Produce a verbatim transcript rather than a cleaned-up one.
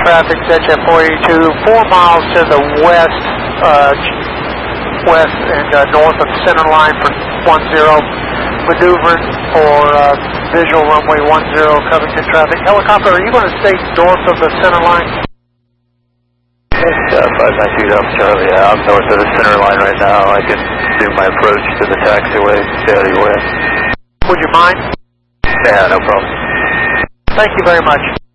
traffic, Z J four eighty-two, four miles to the west, uh, west and uh, north of center line for one zero, maneuvering for uh, visual runway one zero, Covington traffic. Helicopter, are you going to stay north of the center line? Yeah, five nine two Delta Charlie, yeah, I'm north of the center line right now. I can do my approach to the taxiway, stay out of your way. Would you mind? Yeah, no problem. Thank you very much.